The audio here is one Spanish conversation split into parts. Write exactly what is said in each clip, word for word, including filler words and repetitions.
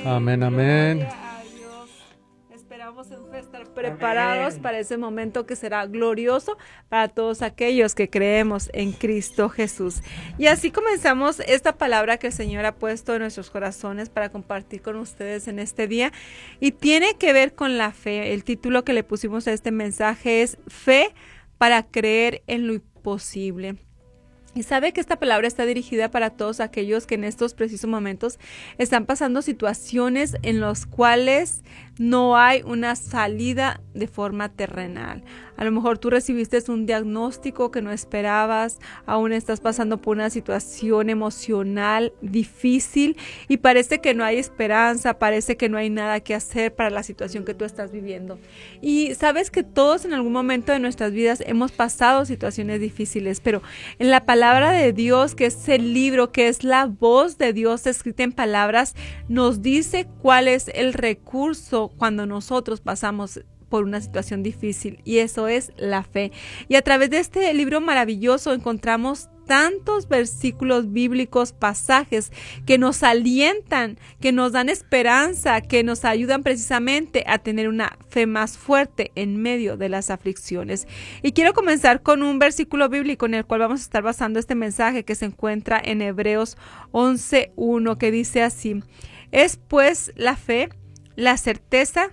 Amén, amén. Gloria a Dios. Esperamos en fe estar preparados para ese momento que será glorioso para todos aquellos que creemos en Cristo Jesús. Y así comenzamos esta palabra que el Señor ha puesto en nuestros corazones para compartir con ustedes en este día. Y tiene que ver con la fe. El título que le pusimos a este mensaje es Fe para creer en lo imposible. Y sabe que esta palabra está dirigida para todos aquellos que en estos precisos momentos están pasando situaciones en las cuales no hay una salida de forma terrenal. A lo mejor tú recibiste un diagnóstico que no esperabas, aún estás pasando por una situación emocional difícil y parece que no hay esperanza, parece que no hay nada que hacer para la situación que tú estás viviendo. Y sabes que todos en algún momento de nuestras vidas hemos pasado situaciones difíciles, pero en la palabra de Dios, que es el libro, que es la voz de Dios escrita en palabras, nos dice cuál es el recurso cuando nosotros pasamos por una situación difícil, y eso es la fe. Y a través de este libro maravilloso encontramos tantos versículos bíblicos, pasajes que nos alientan, que nos dan esperanza, que nos ayudan precisamente a tener una fe más fuerte en medio de las aflicciones. Y quiero comenzar con un versículo bíblico en el cual vamos a estar basando este mensaje, que se encuentra en Hebreos once uno, que dice así: es pues la fe, la certeza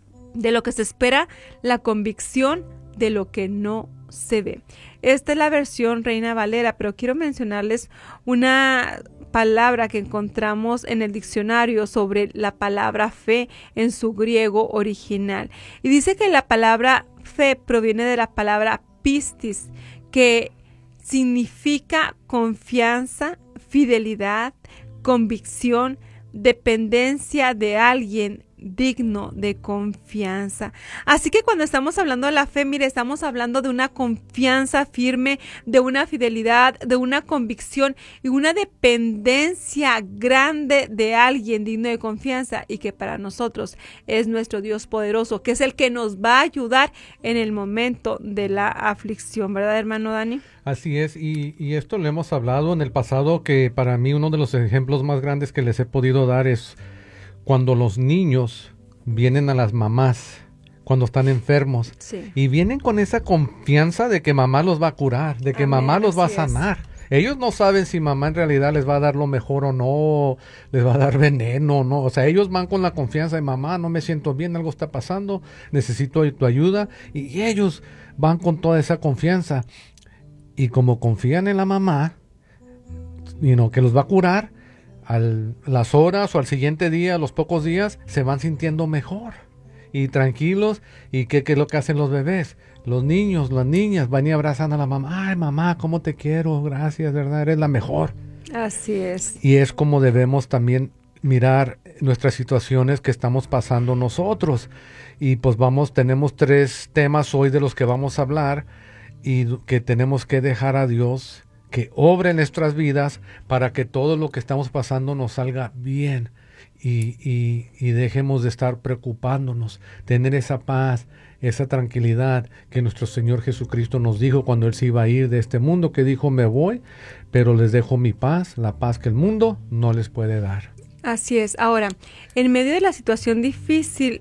de lo que se espera, la convicción de lo que no se ve. Esta es la versión Reina Valera, pero quiero mencionarles una palabra que encontramos en el diccionario sobre la palabra fe en su griego original. Y dice que la palabra fe proviene de la palabra pistis, que significa confianza, fidelidad, convicción, dependencia de alguien digno de confianza. Así que cuando estamos hablando de la fe, mire, estamos hablando de una confianza firme, de una fidelidad, de una convicción y una dependencia grande de alguien digno de confianza, y que para nosotros es nuestro Dios poderoso, que es el que nos va a ayudar en el momento de la aflicción, ¿verdad, hermano Dani? Así es, y, y esto lo hemos hablado en el pasado, que para mí uno de los ejemplos más grandes que les he podido dar es cuando los niños vienen a las mamás, cuando están enfermos, sí, y vienen con esa confianza de que mamá los va a curar, de que Amén, mamá los va a así sanar. Es. Ellos no saben si mamá en realidad les va a dar lo mejor o no, les va a dar veneno o no. O sea, ellos van con la confianza de mamá, no me siento bien, algo está pasando, necesito tu ayuda. Y ellos van con toda esa confianza. Y como confían en la mamá, you know, que los va a curar, a las horas o al siguiente día, a los pocos días, se van sintiendo mejor y tranquilos. ¿Y qué, qué es lo que hacen los bebés? Los niños, las niñas van y abrazan a la mamá. Ay, mamá, cómo te quiero, gracias, ¿verdad? Eres la mejor. Así es. Y es como debemos también mirar nuestras situaciones que estamos pasando nosotros. Y pues vamos, tenemos tres temas hoy de los que vamos a hablar, y que tenemos que dejar a Dios que obre en nuestras vidas para que todo lo que estamos pasando nos salga bien, y, y, y dejemos de estar preocupándonos, tener esa paz, esa tranquilidad que nuestro Señor Jesucristo nos dijo cuando Él se iba a ir de este mundo, que dijo: me voy, pero les dejo mi paz, la paz que el mundo no les puede dar. Así es. Ahora, en medio de la situación difícil,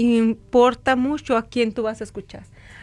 importa mucho a quién tú vas a escuchar.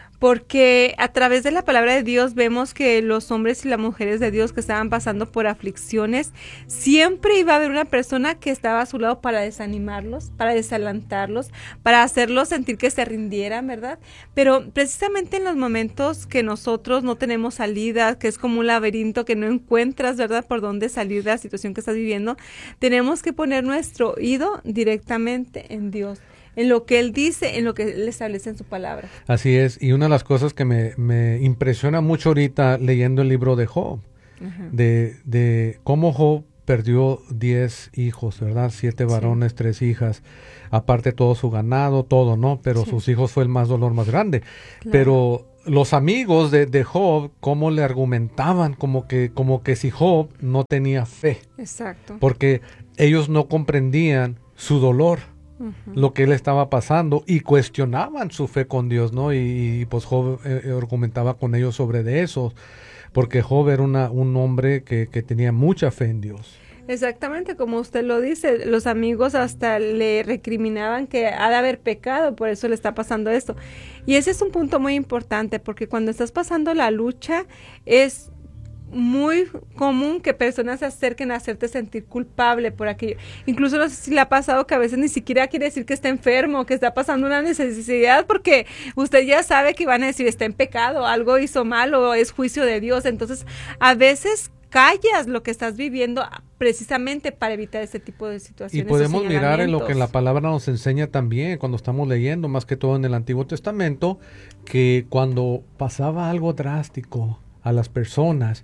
Porque a través de la palabra de Dios vemos que los hombres y las mujeres de Dios que estaban pasando por aflicciones, siempre iba a haber una persona que estaba a su lado para desanimarlos, para desalentarlos, para hacerlos sentir que se rindieran, ¿verdad? Pero precisamente en los momentos que nosotros no tenemos salida, que es como un laberinto que no encuentras, ¿verdad?, por dónde salir de la situación que estás viviendo, tenemos que poner nuestro oído directamente en Dios, en lo que Él dice, en lo que Él establece en su palabra. Así es, y una de las cosas que me, me impresiona mucho ahorita leyendo el libro de Job, uh-huh. de, de cómo Job perdió diez hijos, ¿verdad? Siete varones, sí. tres hijas, aparte todo su ganado, todo, ¿no? Pero sí. sus hijos fue el más dolor más grande. Claro. Pero los amigos de, de Job, cómo le argumentaban, como que, como que si Job no tenía fe. Exacto. Porque ellos no comprendían su dolor. Uh-huh. Lo que él estaba pasando, y cuestionaban su fe con Dios, ¿no? Y, y pues Job eh, argumentaba con ellos sobre de eso, porque Job era una, un hombre que, que tenía mucha fe en Dios. Exactamente, como usted lo dice, los amigos hasta le recriminaban que ha de haber pecado, por eso le está pasando esto. Y ese es un punto muy importante, porque cuando estás pasando la lucha, es muy común que personas se acerquen a hacerte sentir culpable por aquello. Incluso no sé si le ha pasado que a veces ni siquiera quiere decir que está enfermo, que está pasando una necesidad, porque usted ya sabe que van a decir está en pecado, algo hizo mal o es juicio de Dios. Entonces, a veces callas lo que estás viviendo precisamente para evitar ese tipo de situaciones. Y podemos mirar en lo que la palabra nos enseña también cuando estamos leyendo, más que todo en el Antiguo Testamento, que cuando pasaba algo drástico a las personas,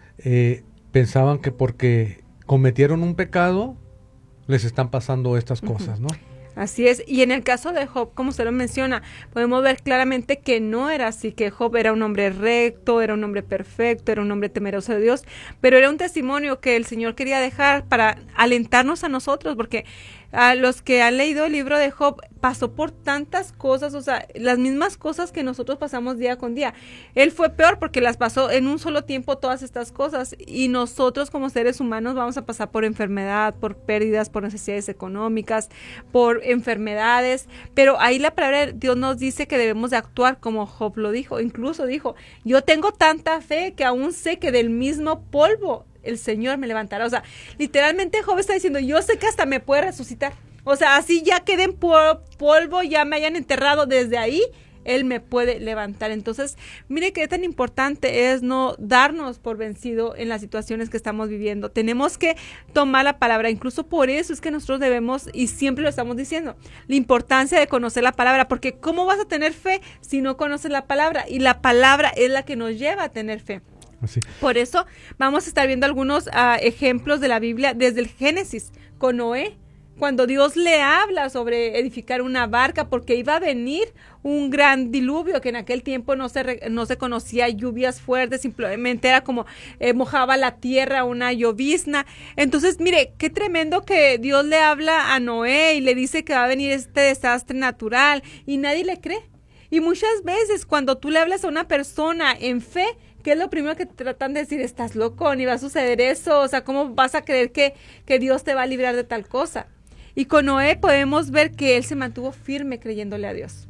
eh, pensaban que porque cometieron un pecado, les están pasando estas cosas, ¿no? Así es, y en el caso de Job, como usted lo menciona, podemos ver claramente que no era así, que Job era un hombre recto, era un hombre perfecto, era un hombre temeroso de Dios, pero era un testimonio que el Señor quería dejar para alentarnos a nosotros, porque a los que han leído el libro de Job, pasó por tantas cosas, o sea, las mismas cosas que nosotros pasamos día con día. Él fue peor porque las pasó en un solo tiempo todas estas cosas, y nosotros como seres humanos vamos a pasar por enfermedad, por pérdidas, por necesidades económicas, por enfermedades, pero ahí la palabra de Dios nos dice que debemos de actuar como Job lo dijo. Incluso dijo, yo tengo tanta fe que aún sé que del mismo polvo el Señor me levantará. O sea, literalmente Job está diciendo, yo sé que hasta me puede resucitar. O sea, así ya queden por polvo, ya me hayan enterrado, desde ahí Él me puede levantar. Entonces, mire qué tan importante es no darnos por vencido en las situaciones que estamos viviendo. Tenemos que tomar la palabra. Incluso por eso es que nosotros debemos, y siempre lo estamos diciendo, la importancia de conocer la palabra, porque ¿cómo vas a tener fe si no conoces la palabra? Y la palabra es la que nos lleva a tener fe. Así. Por eso vamos a estar viendo algunos uh, ejemplos de la Biblia desde el Génesis, con Noé, cuando Dios le habla sobre edificar una barca, porque iba a venir un gran diluvio, que en aquel tiempo no se, re, no se conocía lluvias fuertes, simplemente era como eh, mojaba la tierra, una llovizna. Entonces, mire, qué tremendo que Dios le habla a Noé y le dice que va a venir este desastre natural, y nadie le cree. Y muchas veces cuando tú le hablas a una persona en fe, ¿qué es lo primero que tratan de decir? Estás loco, ni va a suceder eso, o sea, ¿cómo vas a creer que, que Dios te va a librar de tal cosa? Y con Noé podemos ver que él se mantuvo firme creyéndole a Dios.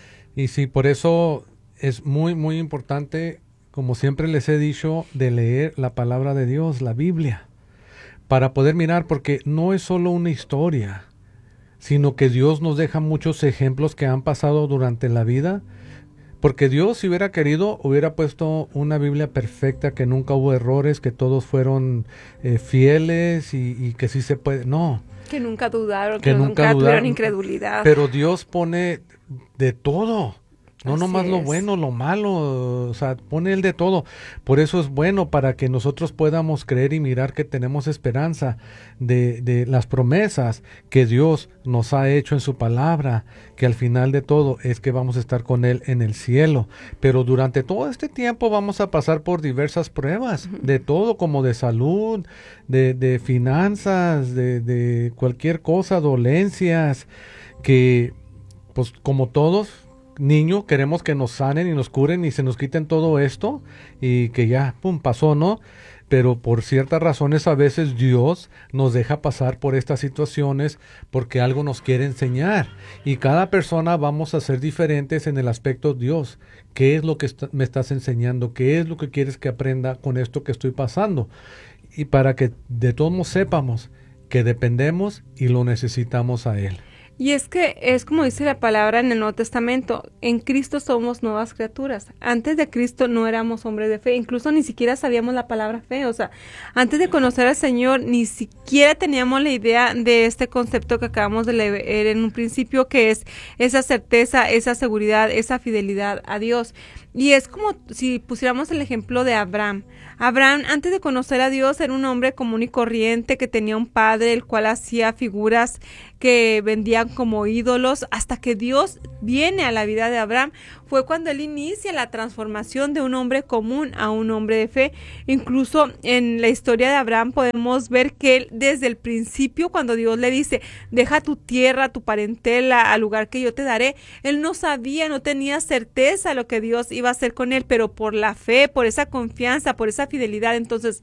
Y sí, por eso es muy, muy importante, como siempre les he dicho, de leer la palabra de Dios, la Biblia, para poder mirar, porque no es solo una historia, sino que Dios nos deja muchos ejemplos que han pasado durante la vida. Porque Dios, si hubiera querido, hubiera puesto una Biblia perfecta, que nunca hubo errores, que todos fueron eh, fieles y, y que sí se puede. No. Que nunca dudaron, que, que nunca, nunca tuvieron dudaron, incredulidad. Pero Dios pone de todo. No Así nomás es. lo bueno, lo malo, o sea, pone Él de todo. Por eso es bueno, para que nosotros podamos creer y mirar que tenemos esperanza de, de las promesas que Dios nos ha hecho en su palabra, que al final de todo es que vamos a estar con Él en el cielo. Pero durante todo este tiempo vamos a pasar por diversas pruebas, uh-huh. de todo, como de salud, de, de finanzas, de, de cualquier cosa, dolencias, que pues como todos, niño, queremos que nos sanen y nos curen y se nos quiten todo esto y que ya, pum, pasó, ¿no? Pero por ciertas razones a veces Dios nos deja pasar por estas situaciones porque algo nos quiere enseñar. Y cada persona vamos a ser diferentes en el aspecto Dios. ¿Qué es lo que está, me estás enseñando? ¿Qué es lo que quieres que aprenda con esto que estoy pasando? Y para que de todos modos sepamos que dependemos y lo necesitamos a Él. Y es que es como dice la palabra en el Nuevo Testamento, en Cristo somos nuevas criaturas. Antes de Cristo no éramos hombres de fe, incluso ni siquiera sabíamos la palabra fe. O sea, antes de conocer al Señor ni siquiera teníamos la idea de este concepto que acabamos de leer en un principio, que es esa certeza, esa seguridad, esa fidelidad a Dios. Y es como si pusiéramos el ejemplo de Abraham. Abraham, antes de conocer a Dios, era un hombre común y corriente que tenía un padre, el cual hacía figuras que vendían como ídolos, hasta que Dios viene a la vida de Abraham. Fue cuando él inicia la transformación de un hombre común a un hombre de fe. Incluso en la historia de Abraham podemos ver que él, desde el principio, cuando Dios le dice, deja tu tierra, tu parentela, al lugar que yo te daré, él no sabía, no tenía certeza de lo que Dios iba a hacer con él, pero por la fe, por esa confianza, por esa fidelidad, entonces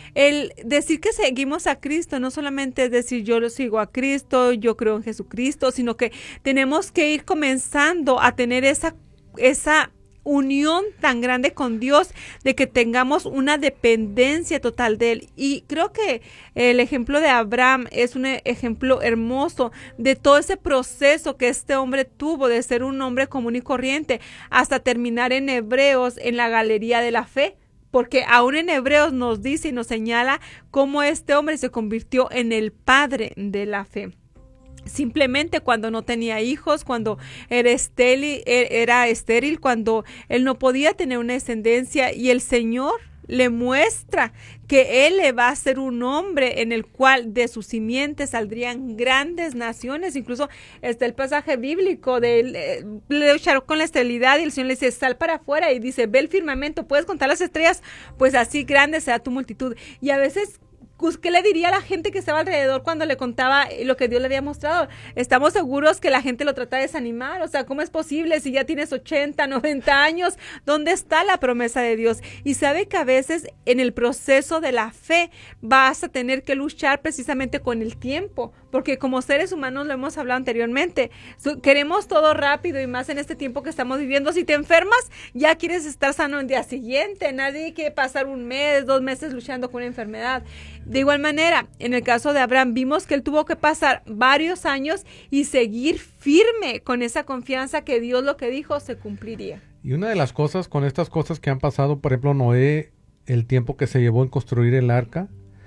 el decir que seguimos a Cristo no solamente es decir yo lo sigo a Cristo, yo creo en Jesucristo, sino que tenemos que ir comenzando a tener esa, esa unión tan grande con Dios, de que tengamos una dependencia total de Él. Y creo que el ejemplo de Abraham es un ejemplo hermoso de todo ese proceso que este hombre tuvo de ser un hombre común y corriente hasta terminar en Hebreos en la galería de la fe. Porque aún en Hebreos nos dice y nos señala cómo este hombre se convirtió en el padre de la fe. Simplemente cuando no tenía hijos, cuando era estéril, era estéril, cuando él no podía tener una descendencia, y el Señor le muestra que él le va a ser un hombre en el cual de su simiente saldrían grandes naciones. Incluso está el pasaje bíblico de él, eh, le lucharon con la esterilidad y el Señor le dice, sal para afuera, y dice, ve el firmamento, ¿puedes contar las estrellas? Pues así grande será tu multitud. Y a veces, ¿qué le diría a la gente que estaba alrededor cuando le contaba lo que Dios le había mostrado? Estamos seguros que la gente lo trata de desanimar. O sea, ¿cómo es posible si ya tienes ochenta, noventa años? ¿Dónde está la promesa de Dios? Y sabe que a veces en el proceso de la fe vas a tener que luchar precisamente con el tiempo, porque como seres humanos, lo hemos hablado anteriormente, queremos todo rápido, y más en este tiempo que estamos viviendo. Si te enfermas, ya quieres estar sano el día siguiente. Nadie quiere pasar un mes, dos meses luchando con una enfermedad. De igual manera, en el caso de Abraham, vimos que él tuvo que pasar varios años y seguir firme con esa confianza que Dios lo que dijo se cumpliría. Y una de las cosas con estas cosas que han pasado, por ejemplo, Noé, el tiempo que se llevó en construir el arca,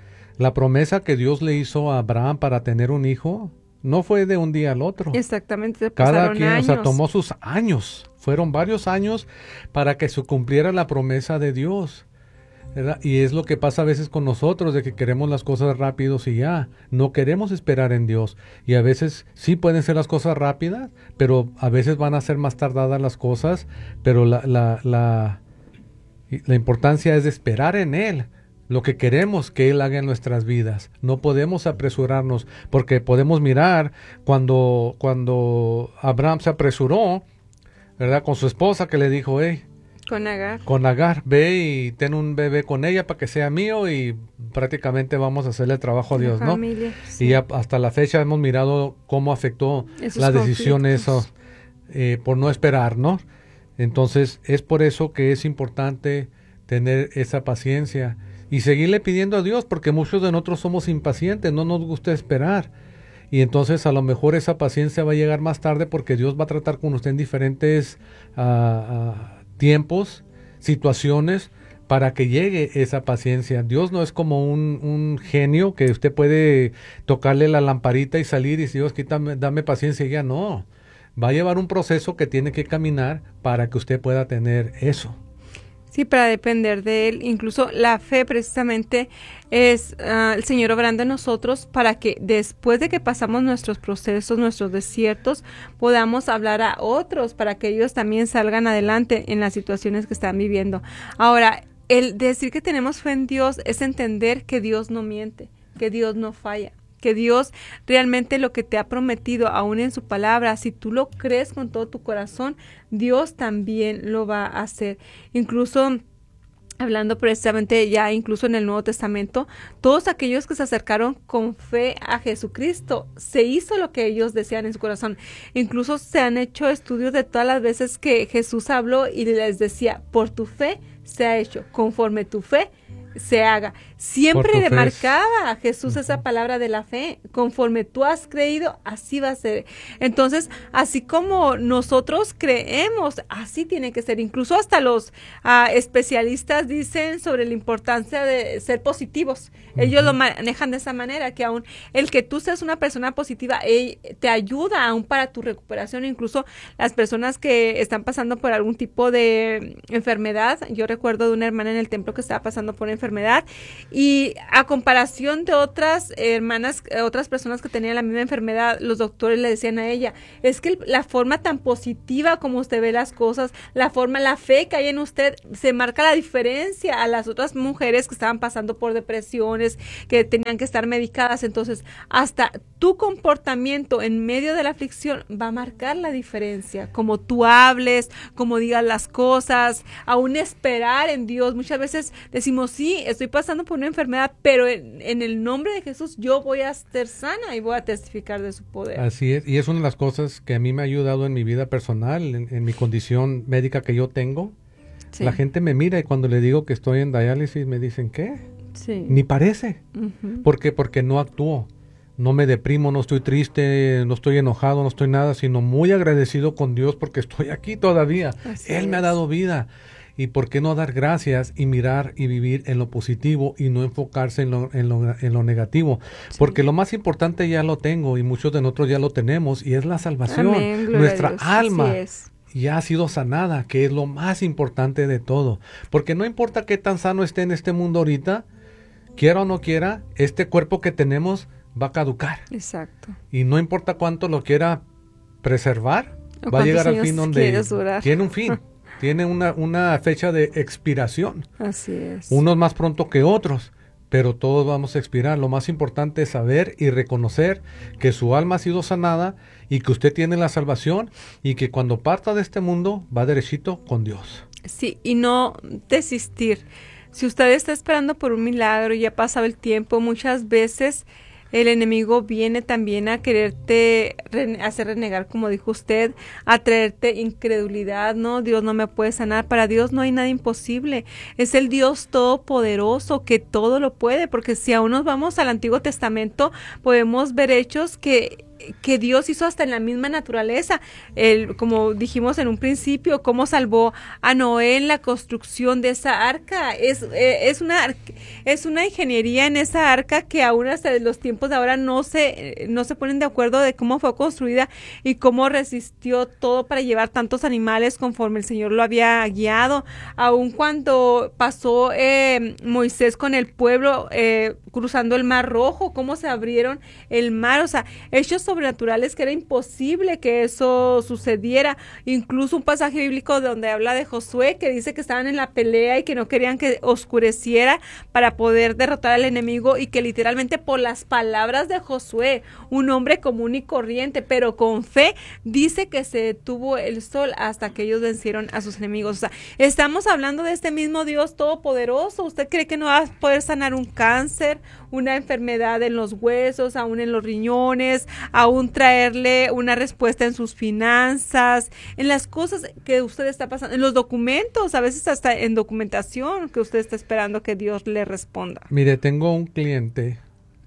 la promesa que Dios le hizo a Abraham para tener un hijo, no fue de un día al otro. Exactamente, cada quien, años. o sea, tomó sus años, fueron varios años para que se cumpliera la promesa de Dios, ¿verdad? Y es lo que pasa a veces con nosotros, de que queremos las cosas rápidos y ya, no queremos esperar en Dios. Y a veces sí pueden ser las cosas rápidas, pero a veces van a ser más tardadas las cosas, pero la, la, la, la importancia es de esperar en Él. Lo que queremos que Él haga en nuestras vidas. No podemos apresurarnos, porque podemos mirar cuando, cuando Abraham se apresuró, ¿verdad? Con su esposa, que le dijo, hey, Con Agar. Con Agar, ve y ten un bebé con ella para que sea mío, y prácticamente vamos a hacerle el trabajo a Dios, ¿no? Familia, sí. Y ya hasta la fecha hemos mirado cómo afectó Esos la decisión conflictos. eso, eh, por no esperar, ¿no? Entonces es por eso que es importante tener esa paciencia y seguirle pidiendo a Dios, porque muchos de nosotros somos impacientes, no nos gusta esperar. Y entonces a lo mejor esa paciencia va a llegar más tarde, porque Dios va a tratar con usted en diferentes uh, uh, tiempos, situaciones, para que llegue esa paciencia. Dios no es como un, un genio que usted puede tocarle la lamparita y salir y decir, Dios, quítame, dame paciencia, y ya no. Va a llevar un proceso que tiene que caminar para que usted pueda tener eso. Sí, para depender de Él. Incluso la fe precisamente es uh, el Señor obrando en nosotros para que después de que pasamos nuestros procesos, nuestros desiertos, podamos hablar a otros para que ellos también salgan adelante en las situaciones que están viviendo. Ahora, el decir que tenemos fe en Dios es entender que Dios no miente, que Dios no falla, que Dios realmente lo que te ha prometido, aún en su palabra, si tú lo crees con todo tu corazón, Dios también lo va a hacer. Incluso hablando precisamente ya incluso en el Nuevo Testamento, todos aquellos que se acercaron con fe a Jesucristo, se hizo lo que ellos desean en su corazón. Incluso se han hecho estudios de todas las veces que Jesús habló y les decía, por tu fe se ha hecho, conforme tu fe se haga. Siempre le marcaba a Jesús esa palabra de la fe, conforme tú has creído, así va a ser. Entonces, así como nosotros creemos, así tiene que ser. Incluso hasta los uh, especialistas dicen sobre la importancia de ser positivos. Uh-huh. Ellos lo manejan de esa manera, que aún el que tú seas una persona positiva eh, te ayuda aún para tu recuperación. Incluso las personas que están pasando por algún tipo de enfermedad, yo recuerdo de una hermana en el templo que estaba pasando por una enfermedad, y a comparación de otras hermanas, otras personas que tenían la misma enfermedad, los doctores le decían a ella, es que la forma tan positiva como usted ve las cosas, la forma, la fe que hay en usted, se marca la diferencia a las otras mujeres que estaban pasando por depresiones, que tenían que estar medicadas. Entonces, hasta tu comportamiento en medio de la aflicción va a marcar la diferencia, como tú hables, como digas las cosas, aún esperar en Dios. Muchas veces decimos, sí, estoy pasando por una enfermedad, pero en, en el nombre de Jesús yo voy a ser sana y voy a testificar de su poder. Así es, y es una de las cosas que a mí me ha ayudado en mi vida personal, en, en mi condición médica que yo tengo. Sí. La gente me mira y cuando le digo que estoy en diálisis me dicen, ¿qué? Sí. Ni parece. Uh-huh. ¿Por qué? Porque no actúo. No me deprimo, no estoy triste, no estoy enojado, no estoy nada, sino muy agradecido con Dios porque estoy aquí todavía. Así Él es. Me ha dado vida. ¿Y por qué no dar gracias y mirar y vivir en lo positivo y no enfocarse en lo, en lo, en lo negativo? Sí. Porque lo más importante ya lo tengo y muchos de nosotros ya lo tenemos y es la salvación. Amén, Nuestra alma ya ha sido sanada, que es lo más importante de todo. Porque no importa qué tan sano esté en este mundo ahorita, quiera o no quiera, este cuerpo que tenemos va a caducar. Exacto. Y no importa cuánto lo quiera preservar, va a llegar al fin donde tiene un fin. Tiene una, una fecha de expiración. Así es. Unos más pronto que otros, pero todos vamos a expirar. Lo más importante es saber y reconocer que su alma ha sido sanada y que usted tiene la salvación y que cuando parta de este mundo va derechito con Dios. Sí, y no desistir. Si usted está esperando por un milagro y ya ha pasado el tiempo, muchas veces el enemigo viene también a quererte re- hacer renegar, como dijo usted, a traerte incredulidad, ¿no? Dios no me puede sanar. Para Dios no hay nada imposible. Es el Dios todopoderoso que todo lo puede, porque si aún nos vamos al Antiguo Testamento, podemos ver hechos que que Dios hizo hasta en la misma naturaleza, el, como dijimos en un principio, cómo salvó a Noé en la construcción de esa arca. Es, eh, es, una, es una ingeniería en esa arca que aún hasta los tiempos de ahora no se, no se ponen de acuerdo de cómo fue construida y cómo resistió todo para llevar tantos animales conforme el Señor lo había guiado. Aun cuando pasó eh, Moisés con el pueblo eh, cruzando el Mar Rojo, cómo se abrieron el mar, o sea, hechos sobrenaturales que era imposible que eso sucediera. Incluso un pasaje bíblico donde habla de Josué, que dice que estaban en la pelea y que no querían que oscureciera para poder derrotar al enemigo, y que literalmente por las palabras de Josué, un hombre común y corriente, pero con fe, dice que se detuvo el sol hasta que ellos vencieron a sus enemigos. O sea, estamos hablando de este mismo Dios todopoderoso. ¿Usted cree que no va a poder sanar un cáncer, una enfermedad en los huesos, aún en los riñones, aún traerle una respuesta en sus finanzas, en las cosas que usted está pasando, en los documentos, a veces hasta en documentación que usted está esperando que Dios le responda? Mire, tengo un cliente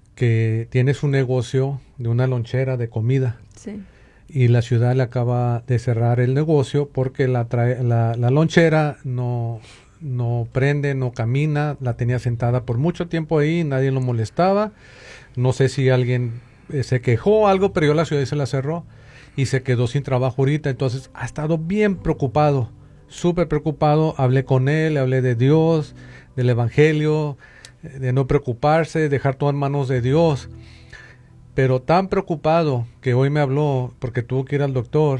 que tiene su negocio de una lonchera de comida. Sí. Y la ciudad le acaba de cerrar el negocio porque la, trae, la, la lonchera no... no prende, no camina, la tenía sentada por mucho tiempo ahí, nadie lo molestaba, no sé si alguien eh, se quejó o algo, pero yo la ciudad se la cerró y se quedó sin trabajo ahorita. Entonces ha estado bien preocupado, súper preocupado. Hablé con él, le hablé de Dios, del evangelio, de no preocuparse, dejar todo en manos de Dios, pero tan preocupado que hoy me habló porque tuvo que ir al doctor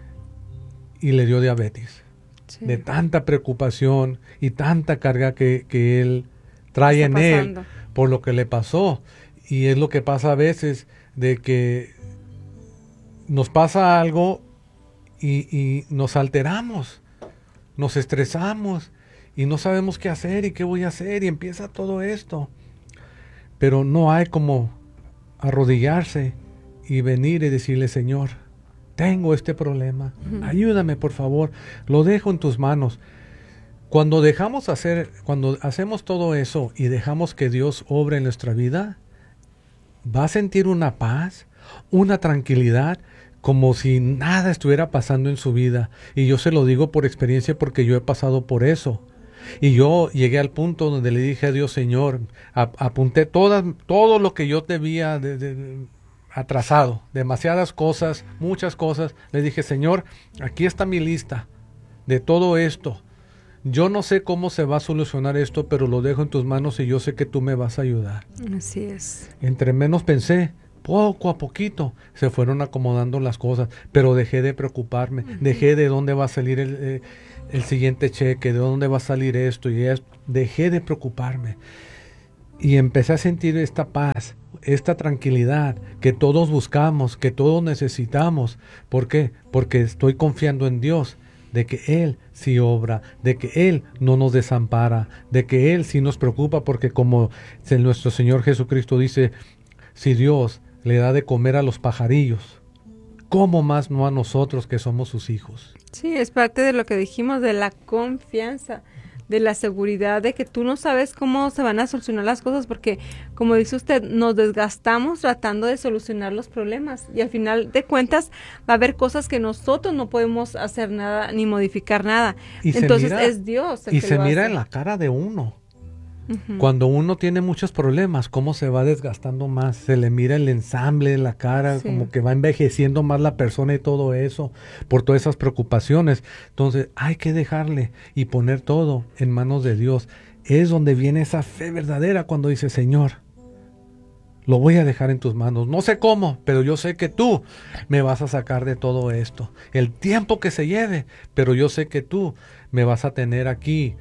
y le dio diabetes. Sí. De tanta preocupación y tanta carga que, que él trae en él por lo que le pasó. Y es lo que pasa a veces, de que nos pasa algo y, y nos alteramos, nos estresamos y no sabemos qué hacer y qué voy a hacer, y empieza todo esto. Pero no hay como arrodillarse y venir y decirle: Señor, tengo este problema, uh-huh. ayúdame por favor, lo dejo en tus manos. Cuando dejamos hacer, cuando hacemos todo eso y dejamos que Dios obre en nuestra vida, va a sentir una paz, una tranquilidad, como si nada estuviera pasando en su vida. Y yo se lo digo por experiencia, porque yo he pasado por eso. Y yo llegué al punto donde le dije a Dios: Señor, ap- apunté todas, todo lo que yo debía de, de, de atrasado, demasiadas cosas, muchas cosas. Le dije: Señor, aquí está mi lista de todo esto. Yo no sé cómo se va a solucionar esto, pero lo dejo en tus manos y yo sé que tú me vas a ayudar. Así es. Entre menos pensé, poco a poquito se fueron acomodando las cosas, pero dejé de preocuparme, uh-huh. dejé de dónde va a salir el, eh, el siguiente cheque, de dónde va a salir esto y esto. Dejé de preocuparme y empecé a sentir esta paz, esta tranquilidad que todos buscamos, que todos necesitamos. ¿Por qué? Porque estoy confiando en Dios. de que Él sí obra, de que Él no nos desampara, de que Él sí nos preocupa, porque como nuestro Señor Jesucristo dice, si Dios le da de comer a los pajarillos, ¿cómo más no a nosotros que somos sus hijos? Sí, es parte de lo que dijimos, de la confianza, de la seguridad de que tú no sabes cómo se van a solucionar las cosas, porque como dice usted, nos desgastamos tratando de solucionar los problemas y al final de cuentas va a haber cosas que nosotros no podemos hacer nada ni modificar nada. Y Entonces mira, es Dios el y que se lo mira hace. en la cara de uno. Uh-huh. Cuando uno tiene muchos problemas, cómo se va desgastando más, se le mira el ensamble de la cara, Sí. como que va envejeciendo más la persona y todo eso, por todas esas preocupaciones. Entonces hay que dejarle y poner todo en manos de Dios. Es donde viene esa fe verdadera, cuando dice, Señor, lo voy a dejar en tus manos. No sé cómo, pero yo sé que tú me vas a sacar de todo esto. El tiempo que se lleve, pero yo sé que tú me vas a tener aquí,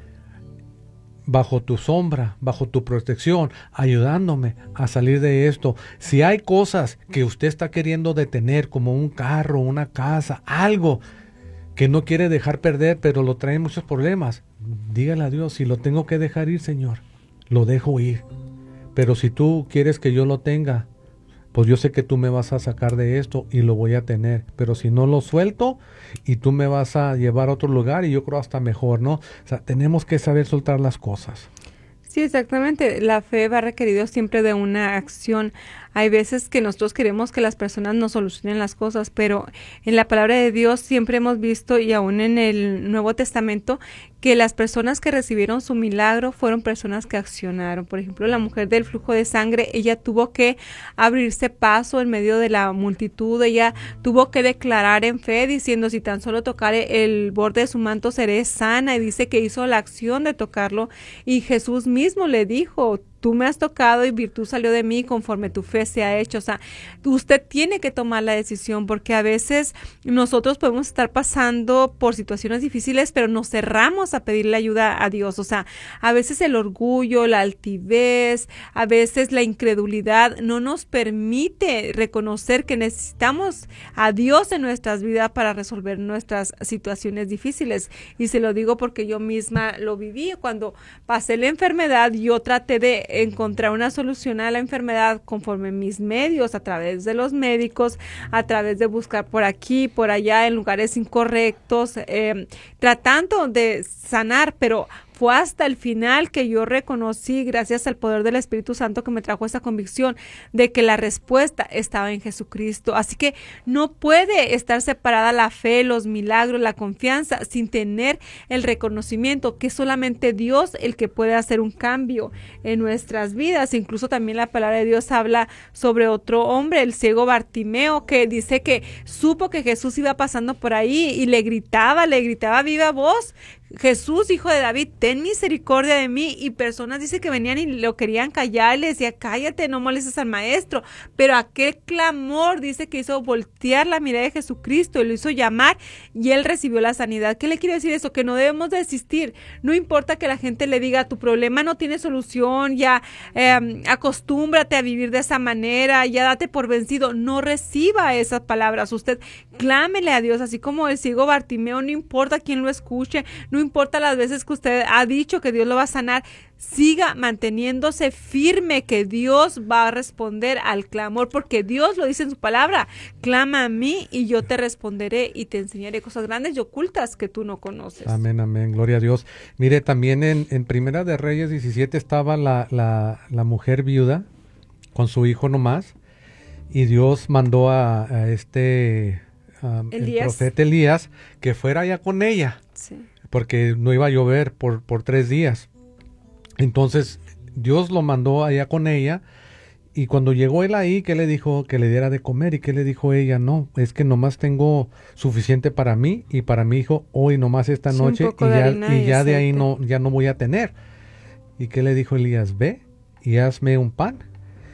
bajo tu sombra, bajo tu protección, ayudándome a salir de esto. Si hay cosas que usted está queriendo detener, como un carro, una casa, algo que no quiere dejar perder, pero lo trae muchos problemas, dígale a Dios, si lo tengo que dejar ir, Señor, lo dejo ir. Pero si tú quieres que yo lo tenga, pues yo sé que tú me vas a sacar de esto y lo voy a tener. Pero si no lo suelto y tú me vas a llevar a otro lugar, y yo creo hasta mejor, ¿no? O sea, tenemos que saber soltar las cosas. Sí, exactamente. La fe va requerido siempre de una acción. Hay veces que nosotros queremos que las personas nos solucionen las cosas, pero en la palabra de Dios siempre hemos visto, y aún en el Nuevo Testamento, que las personas que recibieron su milagro fueron personas que accionaron. Por ejemplo, la mujer del flujo de sangre, ella tuvo que abrirse paso en medio de la multitud, ella tuvo que declarar en fe diciendo, si tan solo tocare el borde de su manto seré sana, y dice que hizo la acción de tocarlo, y Jesús mismo le dijo, tú me has tocado y virtud salió de mí, conforme tu fe se ha hecho. O sea, usted tiene que tomar la decisión, porque a veces nosotros podemos estar pasando por situaciones difíciles, pero nos cerramos a pedirle ayuda a Dios. O sea, a veces el orgullo, la altivez, a veces la incredulidad no nos permite reconocer que necesitamos a Dios en nuestras vidas para resolver nuestras situaciones difíciles. Y se lo digo porque yo misma lo viví. Cuando pasé la enfermedad, yo traté de encontrar una solución a la enfermedad conforme mis medios, a través de los médicos, a través de buscar por aquí, por allá, en lugares incorrectos, eh, tratando de sanar, pero fue hasta el final que yo reconocí, gracias al poder del Espíritu Santo que me trajo esa convicción de que la respuesta estaba en Jesucristo. Así que no puede estar separada la fe, los milagros, la confianza, sin tener el reconocimiento que es solamente Dios el que puede hacer un cambio en nuestras vidas. Incluso también la palabra de Dios habla sobre otro hombre, el ciego Bartimeo, que dice que supo que Jesús iba pasando por ahí y le gritaba, le gritaba a viva voz, Jesús, hijo de David, ten misericordia de mí. Y personas dice que venían y lo querían callar, le decía, cállate, no molestes al maestro. Pero aquel clamor dice que hizo voltear la mirada de Jesucristo y lo hizo llamar, y él recibió la sanidad. ¿Qué le quiere decir eso? Que no debemos desistir. No importa que la gente le diga, tu problema no tiene solución, ya eh, acostúmbrate a vivir de esa manera, ya date por vencido. No reciba esas palabras. Usted clámele a Dios, así como el ciego Bartimeo, no importa quién lo escuche, no importa las veces que usted ha dicho que Dios lo va a sanar, siga manteniéndose firme que Dios va a responder al clamor, porque Dios lo dice en su palabra, clama a mí y yo te responderé y te enseñaré cosas grandes y ocultas que tú no conoces. Amén, amén, gloria a Dios. Mire, también en, en Primera de Reyes diecisiete estaba la, la, la mujer viuda con su hijo nomás, y Dios mandó a, a este um, el profeta Elías que fuera allá con ella. Sí. Porque no iba a llover por, por tres días. Entonces Dios lo mandó allá con ella, y cuando llegó él ahí, ¿qué le dijo? Que le diera de comer. ¿Y qué le dijo ella? No, es que nomás tengo suficiente para mí y para mi hijo hoy, nomás esta sí, noche, y ya, y ya de ahí no, ya no voy a tener. ¿Y qué le dijo Elías? Ve y hazme un pan,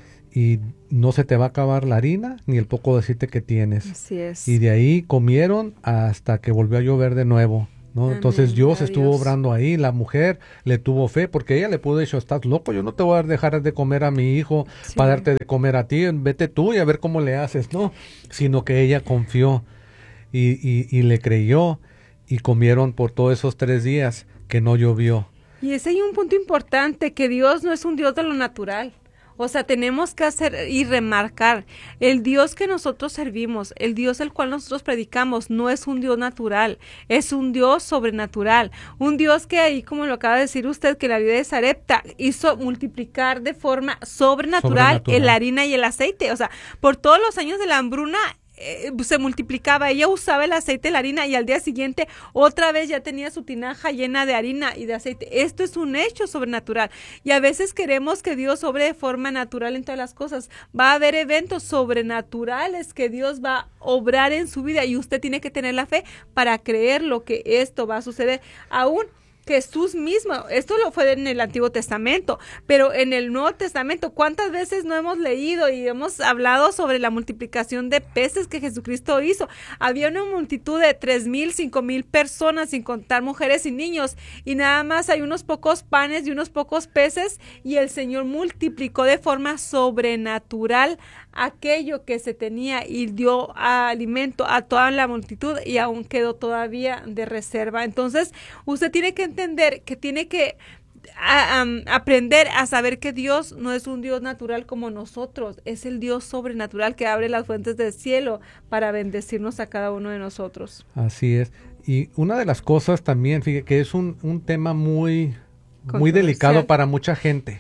y no se te va a acabar la harina ni el poco de aceite que tienes. Así es. Y de ahí comieron hasta que volvió a llover de nuevo. ¿No? Entonces Dios estuvo obrando ahí, la mujer le tuvo fe, porque ella le pudo decir, estás loco, yo no te voy a dejar de comer a mi hijo, sí, para darte de comer a ti, vete tú y a ver cómo le haces, ¿no? Sino que ella confió y, y, y le creyó, y comieron por todos esos tres días que no llovió. Y ese hay un punto importante, que Dios no es un Dios de lo natural. O sea, tenemos que hacer y remarcar, el Dios que nosotros servimos, el Dios el cual nosotros predicamos, no es un Dios natural, es un Dios sobrenatural. Un Dios que ahí, como lo acaba de decir usted, que la vida de Sarepta hizo multiplicar de forma sobrenatural, Sobrenatural. el harina y el aceite. O sea, por todos los años de la hambruna, Eh, se multiplicaba, ella usaba el aceite, la harina, y al día siguiente otra vez ya tenía su tinaja llena de harina y de aceite. Esto es un hecho sobrenatural, y a veces queremos que Dios obre de forma natural en todas las cosas. Va a haber eventos sobrenaturales que Dios va a obrar en su vida, y usted tiene que tener la fe para creer lo que esto va a suceder. Aún Jesús mismo, esto lo fue en el Antiguo Testamento, pero en el Nuevo Testamento, ¿cuántas veces no hemos leído y hemos hablado sobre la multiplicación de peces que Jesucristo hizo? Había una multitud de tres mil, cinco mil personas, sin contar mujeres y niños, y nada más hay unos pocos panes y unos pocos peces, y el Señor multiplicó de forma sobrenatural aquello que se tenía y dio alimento a toda la multitud, y aún quedó todavía de reserva. Entonces, usted tiene que entender que tiene que a, um, aprender a saber que Dios no es un Dios natural como nosotros, es el Dios sobrenatural que abre las fuentes del cielo para bendecirnos a cada uno de nosotros. Así es. Y una de las cosas también, fíjate, que es un, un tema muy, muy delicado para mucha gente.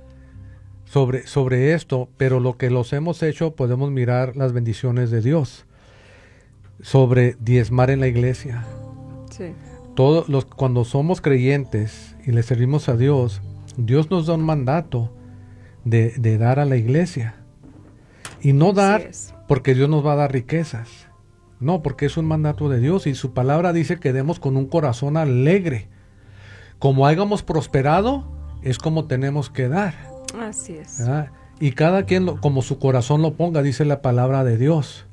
Sobre, sobre esto, pero lo que los hemos hecho, podemos mirar las bendiciones de Dios sobre diezmar en la iglesia. Sí. Todos los, cuando somos creyentes y le servimos a Dios, Dios nos da un mandato de, de dar a la iglesia. Y no dar porque Dios nos va a dar riquezas. No, porque es un mandato de Dios, y su palabra dice que demos con un corazón alegre. Como hayamos prosperado, es como tenemos que dar. Así es. ¿Verdad? Y cada quien lo, como su corazón lo ponga, dice la palabra de Dios.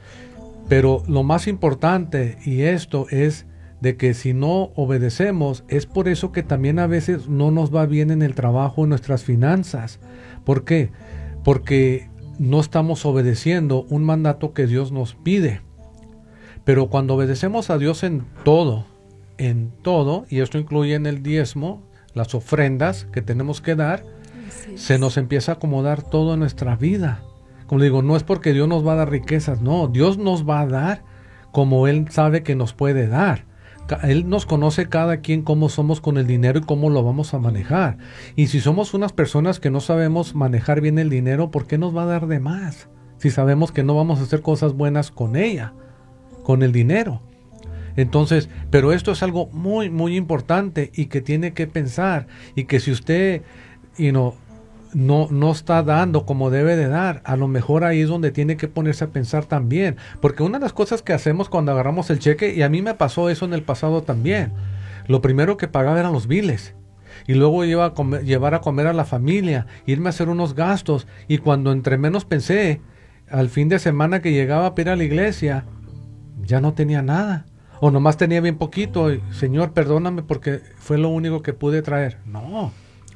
Pero lo más importante, y esto es de que si no obedecemos, es por eso que también a veces no nos va bien en el trabajo, en nuestras finanzas. ¿Por qué? Porque no estamos obedeciendo un mandato que Dios nos pide. Pero cuando obedecemos a Dios en todo, en todo, y esto incluye en el diezmo, las ofrendas que tenemos que dar, se nos empieza a acomodar todo en nuestra vida. Como digo, no es porque Dios nos va a dar riquezas, no, Dios nos va a dar como Él sabe que nos puede dar. Él nos conoce cada quien cómo somos con el dinero y cómo lo vamos a manejar. Y si somos unas personas que no sabemos manejar bien el dinero, ¿por qué nos va a dar de más? Si sabemos que no vamos a hacer cosas buenas con ella, con el dinero. Entonces, pero esto es algo muy, muy importante y que tiene que pensar, y que si usted, you know, no, no está dando como debe de dar, a lo mejor ahí es donde tiene que ponerse a pensar también, porque una de las cosas que hacemos cuando agarramos el cheque, y a mí me pasó eso en el pasado también, lo primero que pagaba eran los biles, y luego iba a comer, llevar a comer a la familia, irme a hacer unos gastos, y cuando entre menos pensé, al fin de semana que llegaba a ir a la iglesia, ya no tenía nada, o nomás tenía bien poquito, y, Señor, perdóname porque fue lo único que pude traer. No.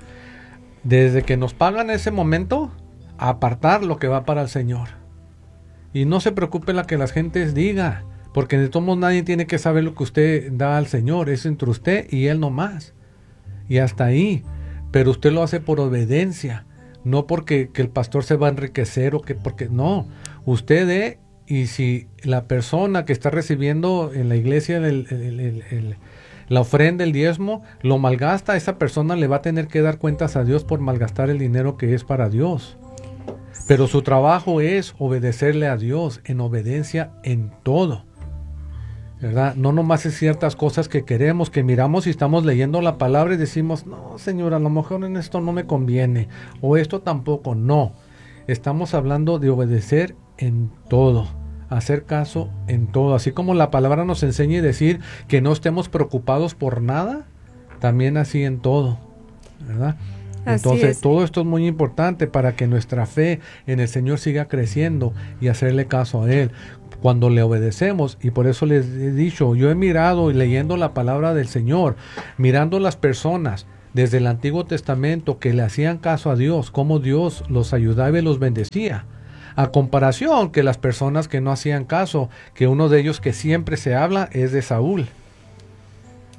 Desde que nos pagan ese momento, apartar lo que va para el Señor. Y no se preocupe la que las gentes diga, porque de todos modos nadie tiene que saber lo que usted da al Señor. Es entre usted y Él nomás. Y hasta ahí. Pero usted lo hace por obediencia, no porque que el pastor se va a enriquecer o que porque no. Usted dé, y si la persona que está recibiendo en la iglesia el, el, el, el la ofrenda, el diezmo, lo malgasta, esa persona le va a tener que dar cuentas a Dios por malgastar el dinero que es para Dios. Pero su trabajo es obedecerle a Dios, en obediencia en todo, ¿verdad? No nomás es ciertas cosas que queremos, que miramos y estamos leyendo la palabra y decimos, no, Señor, a lo mejor en esto no me conviene, o esto tampoco. No, estamos hablando de obedecer en todo, hacer caso en todo, así como la palabra nos enseña y decir que no estemos preocupados por nada, también así en todo, ¿verdad? Entonces todo esto es muy importante para que nuestra fe en el Señor siga creciendo y hacerle caso a Él cuando le obedecemos. Y por eso les he dicho, yo he mirado y leyendo la palabra del Señor, mirando las personas desde el Antiguo Testamento que le hacían caso a Dios, cómo Dios los ayudaba y los bendecía, a comparación que las personas que no hacían caso, que uno de ellos que siempre se habla es de Saúl,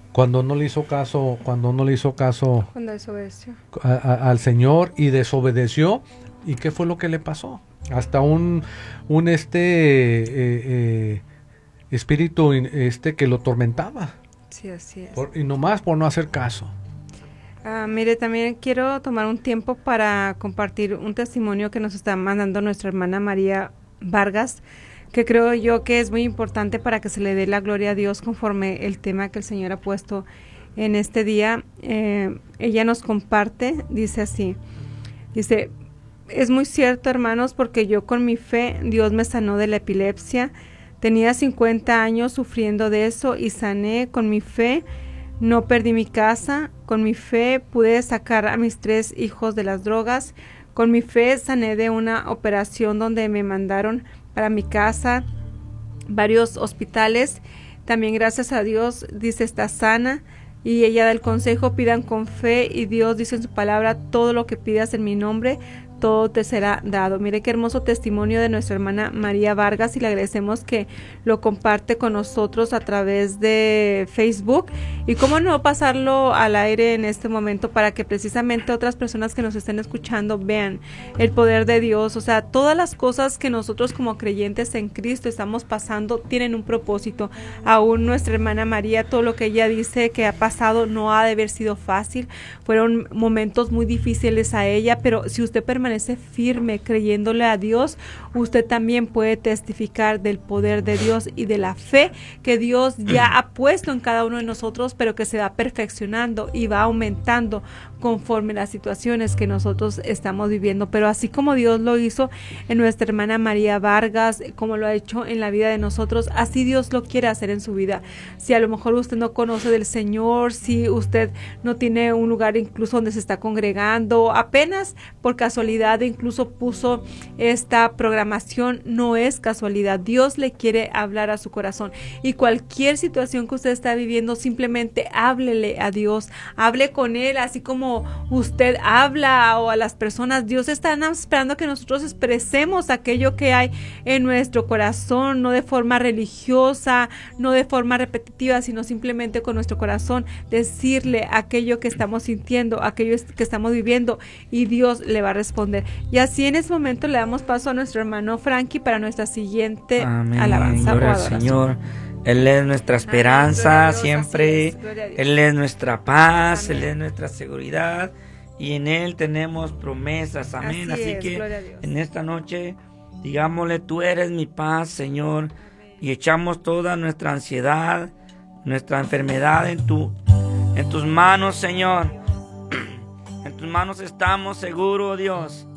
cuando no le hizo caso, cuando no le hizo caso Cuando desobedeció. a- a- al Señor y desobedeció. ¿Y qué fue lo que le pasó? Hasta un, un este eh, eh, espíritu in- este que lo tormentaba. Sí, así es. Por- y nomás por no hacer caso. Ah, mire, también quiero tomar un tiempo para compartir un testimonio que nos está mandando nuestra hermana María Vargas, que creo yo que es muy importante para que se le dé la gloria a Dios conforme el tema que el Señor ha puesto en este día. Eh, ella nos comparte, dice así, dice, es muy cierto, hermanos, porque yo con mi fe, Dios me sanó de la epilepsia. Tenía cincuenta años sufriendo de eso y sané con mi fe. No perdí mi casa, con mi fe pude sacar a mis tres hijos de las drogas, con mi fe sané de una operación donde me mandaron para mi casa, varios hospitales, también gracias a Dios, dice, está sana, y ella da el consejo, pidan con fe, y Dios dice en su palabra, todo lo que pidas en mi nombre, todo te será dado. Mire qué hermoso testimonio de nuestra hermana María Vargas, y le agradecemos que lo comparte con nosotros a través de Facebook, y cómo no pasarlo al aire en este momento para que precisamente otras personas que nos estén escuchando vean el poder de Dios. O sea, todas las cosas que nosotros como creyentes en Cristo estamos pasando tienen un propósito. Aún nuestra hermana María, todo lo que ella dice que ha pasado no ha de haber sido fácil, fueron momentos muy difíciles a ella, pero si usted permanece firme creyéndole a Dios, usted también puede testificar del poder de Dios y de la fe que Dios ya ha puesto en cada uno de nosotros, pero que se va perfeccionando y va aumentando conforme las situaciones que nosotros estamos viviendo. Pero así como Dios lo hizo en nuestra hermana María Vargas, como lo ha hecho en la vida de nosotros, así Dios lo quiere hacer en su vida. Si a lo mejor usted no conoce del Señor, si usted no tiene un lugar incluso donde se está congregando, apenas por casualidad incluso puso esta programación, no es casualidad. Dios le quiere hablar a su corazón, y cualquier situación que usted está viviendo, simplemente háblele a Dios, hable con Él, así como usted habla o a las personas. Dios está esperando que nosotros expresemos aquello que hay en nuestro corazón, no de forma religiosa, no de forma repetitiva, sino simplemente con nuestro corazón, decirle aquello que estamos sintiendo, aquello que estamos viviendo, y Dios le va a responder. Y así en este momento le damos paso a nuestro hermano Frankie para nuestra siguiente Amén. alabanza Gloria o al adoración. Señor. Él es nuestra esperanza. Amén, gloria a Dios, siempre. así es, gloria a Dios. Él es nuestra paz. Amén. Él es nuestra seguridad. Y en Él tenemos promesas. Amén. Así Así, es, gloria a que Dios. en esta noche, digámosle, tú eres mi paz, Señor. Amén. Y echamos toda nuestra ansiedad, nuestra enfermedad en, tu, en tus manos, Señor. En tus manos estamos seguros, Dios.